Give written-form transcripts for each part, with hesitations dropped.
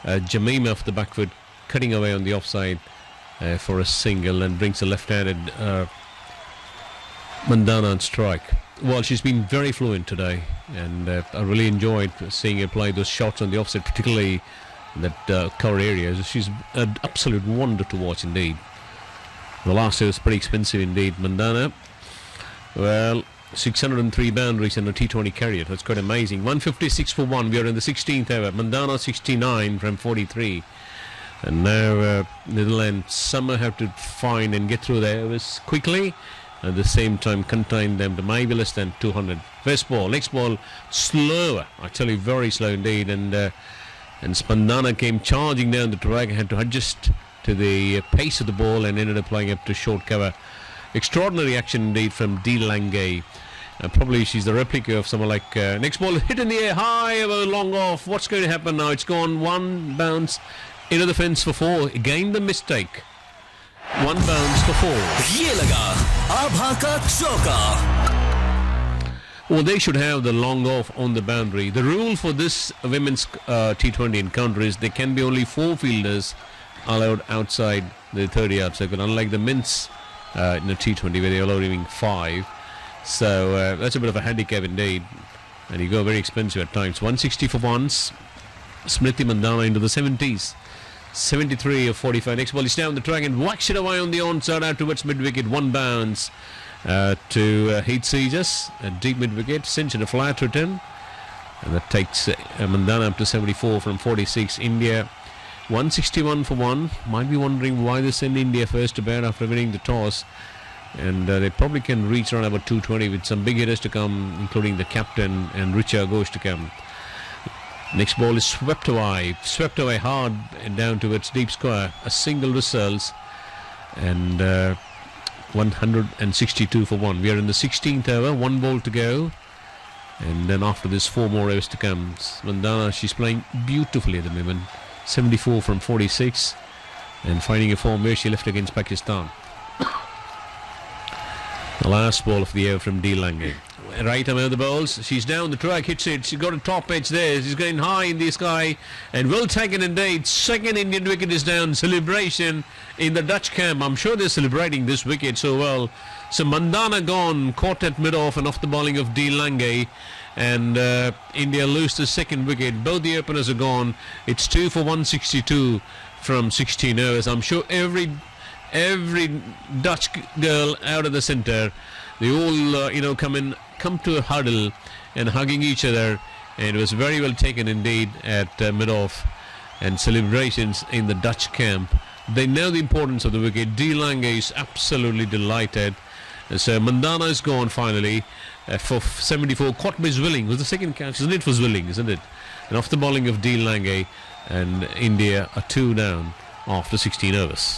Jemima off the back foot, cutting away on the offside for a single, and brings a left-handed Mandana on strike. Well, she's been very fluent today, and I really enjoyed seeing her play those shots on the offside, particularly that cover area. She's an absolute wonder to watch indeed. The last year was pretty expensive indeed. Mandana, well, 603 boundaries in a T20 career. That's quite amazing. 156 for 1. We are in the 16th over. Mandana 69 from 43. And now Netherlands somehow have to find and get through their overs quickly. At the same time, contain them to maybe less than 200. First ball, next ball, slower. Actually, very slow indeed. And Spandana came charging down the track and had to adjust to the pace of the ball and ended up playing up to short cover. Extraordinary action indeed from De Lange. Probably she's the replica of someone like... next ball hit in the air, high over, long off. What's going to happen now? It's gone one bounce into the fence for 4. Again the mistake. One bounce for 4. ये लगा आभा का चौका. Well, they should have the long off on the boundary. The rule for this women's T20 encounter is there can be only 4 fielders allowed outside the 30-yard circle, unlike the men's in the T20 where they allow even 5. So that's a bit of a handicap indeed, and you go very expensive at times. 160 for once. Smriti Mandana into the 70s. 73 of 45. Next ball is down the track and whacks it away on the onside out towards mid-wicket. One bounce to Heath Seegers. A deep mid-wicket. Cinch and a flat return. And that takes Mandana up to 74 from 46. India 161 for 1. Might be wondering why they send India first to bat after winning the toss. And they probably can reach around about 220 with some big hitters to come, including the captain and Richa Ghosh to come. Next ball is swept away hard and down towards deep square. A single results, and 162 for 1. We are in the 16th over, 1 ball to go, and then after this 4 more overs to come. Mandana, she's playing beautifully at the moment. 74 from 46, and finding a form where she left against Pakistan. The last ball of the over from De Lange. Right arm of the balls. She's down the track, hits it. She's got a top edge there. She's going high in the sky, and well taken indeed. Second Indian wicket is down. Celebration in the Dutch camp. I'm sure they're celebrating this wicket so well. So Mandana gone, caught at mid-off and off the bowling of De Lange, and India lose the second wicket. Both the openers are gone. It's 2 for 162 from 16 overs. I'm sure every Dutch girl out of the centre, they all come to a huddle and hugging each other, and it was very well taken indeed at mid-off, and celebrations in the Dutch camp. They know the importance of the wicket. De Lange is absolutely delighted. So Mandana is gone finally for 74. Caught by Zwilling was the second catch, isn't it, for Zwilling, isn't it? And off the bowling of De Lange, and India are 2 down after 16 overs.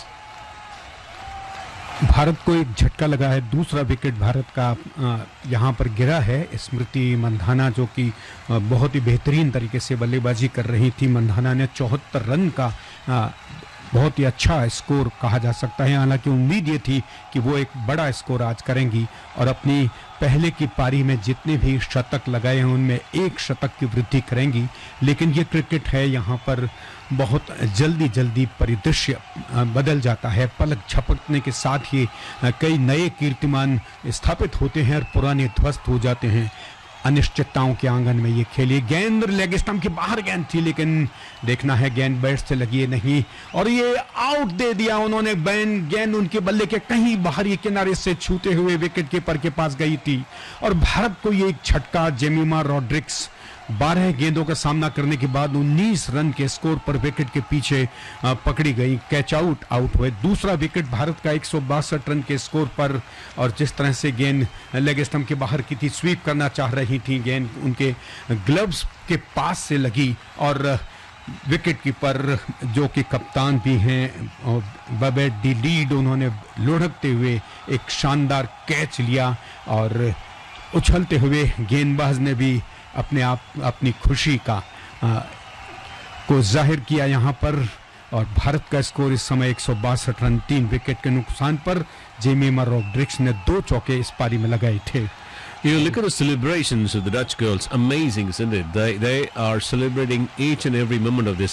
Bharat को एक झटका लगा है. दूसरा wicket Bharat का यहाँ पर गिरा है. स्मृति मंधाना जो कि बहुत ही बेहतरीन तरीके से बल्लेबाजी कर रही थी. मंधाना ने 74 रन का बहुत ही अच्छा स्कोर कहा जा सकता है. हालांकि उम्मीद ये थी कि वो एक बड़ा स्कोर आज करेंगी और अपनी पहले की पारी में जितने भी शतक लगाए हैं उनमें 1 शतक की वृद्धि करेंगी. लेकिन ये क्रिकेट है, यहाँ पर बहुत जल्दी परिदृश्य बदल जाता है. पलक झपकने के साथ ही कई नए कीर्तिमान स्थापित होते हैं और पुराने ध्वस्त हो जाते हैं. अनिश्चितताओं के आंगन में ये खेली. गेंद लेग स्टंप के बाहर गेंद थी, लेकिन देखना है गेंद बैट से लगी है नहीं, और ये आउट दे दिया उन्होंने. गेंद उनके बल्ले के कहीं बाहरी किनारे से छूते हुए विकेट कीपर के पास गई थी, और भारत को ये एक झटका. जेमिमा रॉड्रिक्स 12 गेंदों का सामना करने के बाद 19 रन के स्कोर पर विकेट के पीछे पकड़ी गई. कैच आउट हुए. दूसरा विकेट भारत का 162 रन के स्कोर पर, और जिस तरह से गेंद लेग स्टंप के बाहर की थी, स्वीप करना चाह रही थी, गेंद उनके ग्लव्स के पास से लगी, और विकेट कीपर जो कि कप्तान भी हैं बबे डी लीड, उन्होंने लुढ़कते हुए एक शानदार कैच लिया, और उछलते हुए गेंदबाज ने भी अपनी खुशी को जाहिर किया यहाँ पर. और भारत का स्कोर इस समय 162 रन 3 विकेट के नुकसान पर. जेमिमा रॉड्रिक्स ने 2 चौके इस पारी में लगाए थे. You look at the celebrations of the Dutch girls. Amazing, isn't it? They are celebrating each and every moment of this